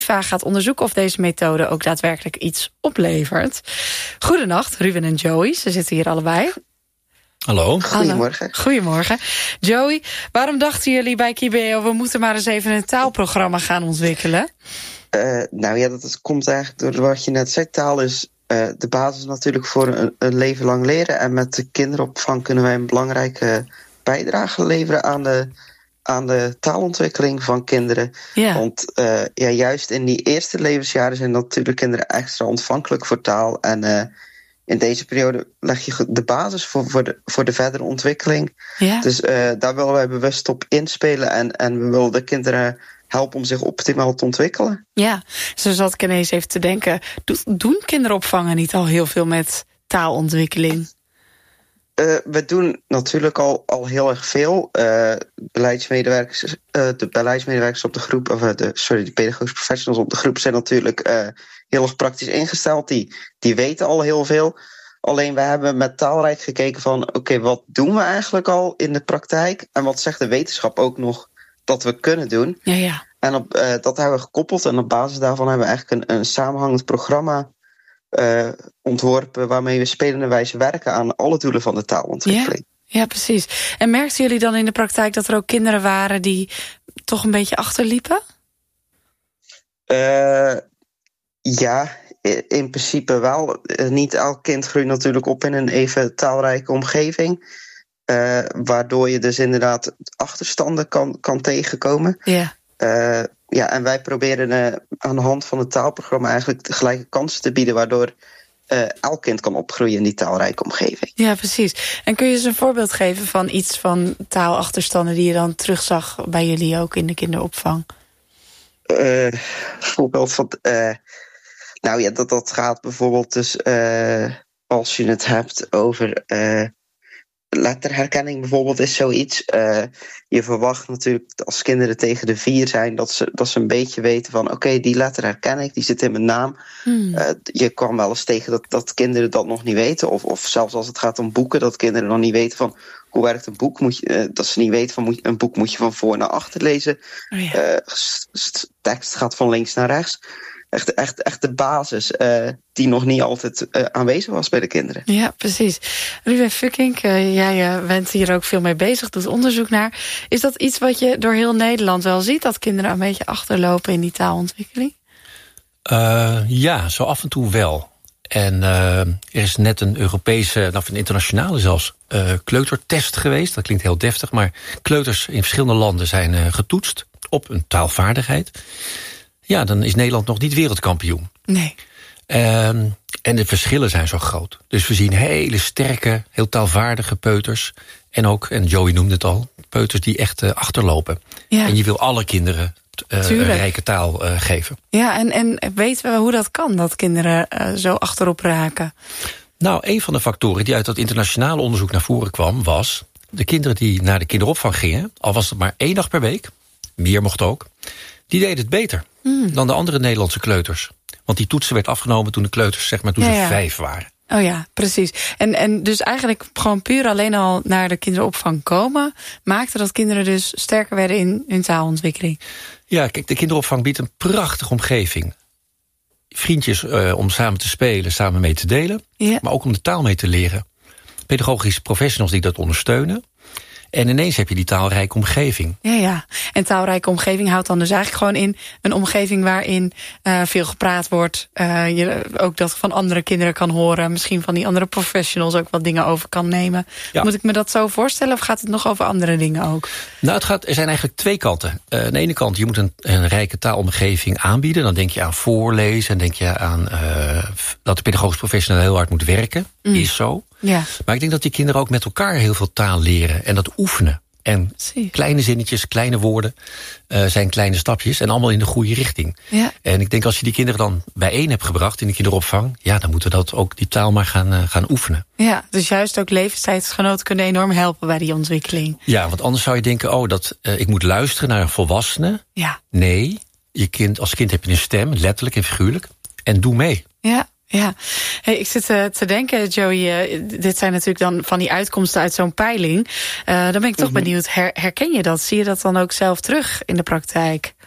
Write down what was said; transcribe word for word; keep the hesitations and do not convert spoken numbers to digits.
gaat onderzoeken of deze methode ook daadwerkelijk iets oplevert. Goedenacht, Ruben en Joey. Ze zitten hier allebei. Hallo. Goedemorgen. Hallo. Goedemorgen. Joey, waarom dachten jullie bij Kibeo, we moeten maar eens even een taalprogramma gaan ontwikkelen? Uh, nou ja, dat, dat komt eigenlijk door wat je net zei. Taal is uh, de basis natuurlijk voor een, een leven lang leren. En met de kinderopvang kunnen wij een belangrijke bijdrage leveren aan de, aan de taalontwikkeling van kinderen. Ja. Want uh, ja, juist in die eerste levensjaren zijn natuurlijk kinderen extra ontvankelijk voor taal. En uh, in deze periode leg je de basis voor, voor, de, voor de verdere ontwikkeling. Ja. Dus uh, daar willen wij bewust op inspelen. En, en we willen de kinderen helpen om zich optimaal te ontwikkelen. Ja, zo zat ik ineens even te denken. Doen kinderopvangen niet al heel veel met taalontwikkeling? Uh, we doen natuurlijk al, al heel erg veel. Uh, beleidsmedewerkers, uh, de beleidsmedewerkers op de groep, of uh, de, sorry, de pedagogische professionals op de groep zijn natuurlijk uh, heel erg praktisch ingesteld. Die, die weten al heel veel. Alleen we hebben met Taalrijk gekeken van, oké, okay, wat doen we eigenlijk al in de praktijk? En wat zegt de wetenschap ook nog dat we kunnen doen? Ja, ja. En op, uh, dat hebben we gekoppeld. En op basis daarvan hebben we eigenlijk een, een samenhangend programma Uh, ontworpen waarmee we spelende wijze werken aan alle doelen van de taalontwikkeling. Ja, ja, precies. En merkten jullie dan in de praktijk dat er ook kinderen waren die toch een beetje achterliepen? Uh, ja, in principe wel. Uh, niet elk kind groeit natuurlijk op in een even taalrijke omgeving. Uh, waardoor je dus inderdaad achterstanden kan, kan tegenkomen. Ja. Uh, Ja, en wij proberen uh, aan de hand van het taalprogramma eigenlijk de gelijke kansen te bieden, waardoor uh, elk kind kan opgroeien in die taalrijke omgeving. Ja, precies. En kun je eens een voorbeeld geven van iets van taalachterstanden die je dan terugzag bij jullie ook in de kinderopvang? Uh, voorbeeld van, uh, nou ja, dat, dat gaat bijvoorbeeld dus uh, als je het hebt over Uh, letterherkenning bijvoorbeeld is zoiets. Uh, je verwacht natuurlijk als kinderen tegen de vier zijn dat ze, dat ze een beetje weten van oké, okay, die letter herken ik, die zit in mijn naam. Hmm. Uh, je kwam wel eens tegen dat, dat kinderen dat nog niet weten. Of, of zelfs als het gaat om boeken, dat kinderen nog niet weten van hoe werkt een boek. Moet je, uh, dat ze niet weten van moet je, een boek moet je van voor naar achter lezen. Oh ja. uh, tekst gaat van links naar rechts. Echt, echt, echt de basis uh, die nog niet altijd uh, aanwezig was bij de kinderen. Ja, precies. Ruben Fuckink, uh, jij uh, bent hier ook veel mee bezig, doet onderzoek naar. Is dat iets wat je door heel Nederland wel ziet, dat kinderen een beetje achterlopen in die taalontwikkeling? Uh, ja, zo af en toe wel. En uh, er is net een Europese, of een internationale zelfs, uh, kleutertest geweest. Dat klinkt heel deftig, maar kleuters in verschillende landen zijn uh, getoetst op een taalvaardigheid. Ja, dan is Nederland nog niet wereldkampioen. Nee. Um, en de verschillen zijn zo groot. Dus we zien hele sterke, heel taalvaardige peuters. En ook, en Joey noemde het al, peuters die echt uh, achterlopen. Ja. En je wil alle kinderen uh, een rijke taal uh, geven. Ja, en, en weten we hoe dat kan, dat kinderen uh, zo achterop raken? Nou, een van de factoren die uit dat internationale onderzoek naar voren kwam, was de kinderen die naar de kinderopvang gingen, al was het maar één dag per week, meer mocht ook, die deden het beter mm. dan de andere Nederlandse kleuters. Want die toetsen werd afgenomen toen de kleuters, zeg maar, toen ja, ze ja. vijf waren. Oh ja, precies. En, en dus eigenlijk gewoon puur alleen al naar de kinderopvang komen maakte dat kinderen dus sterker werden in hun taalontwikkeling. Ja, kijk, de kinderopvang biedt een prachtige omgeving. Vriendjes uh, om samen te spelen, samen mee te delen. Ja. Maar ook om de taal mee te leren. Pedagogische professionals die dat ondersteunen. En ineens heb je die taalrijke omgeving. Ja, ja. En taalrijke omgeving houdt dan dus eigenlijk gewoon in een omgeving waarin uh, veel gepraat wordt. Uh, je ook dat van andere kinderen kan horen. Misschien van die andere professionals ook wat dingen over kan nemen. Ja. Moet ik me dat zo voorstellen of gaat het nog over andere dingen ook? Nou, het gaat, er zijn eigenlijk twee kanten. Uh, aan de ene kant, je moet een, een rijke taalomgeving aanbieden. Dan denk je aan voorlezen en denk je aan uh, dat de pedagogisch professional heel hard moet werken. Mm. Is zo. Ja. Maar ik denk dat die kinderen ook met elkaar heel veel taal leren. En dat oefenen. En Zie. kleine zinnetjes, kleine woorden uh, zijn kleine stapjes. En allemaal in de goede richting. Ja. En ik denk als je die kinderen dan bijeen hebt gebracht in de kinderopvang, ja, dan moeten we dat ook die taal maar gaan, uh, gaan oefenen. Ja, dus juist ook leeftijdsgenoten kunnen enorm helpen bij die ontwikkeling. Ja, want anders zou je denken, oh, dat uh, ik moet luisteren naar een volwassene. Ja. Nee, je kind, als kind heb je een stem, letterlijk en figuurlijk. En doe mee. Ja. Ja, hey, ik zit uh, te denken, Joey, uh, dit zijn natuurlijk dan van die uitkomsten uit zo'n peiling. Uh, dan ben ik toch mm-hmm. benieuwd, her, herken je dat? Zie je dat dan ook zelf terug in de praktijk?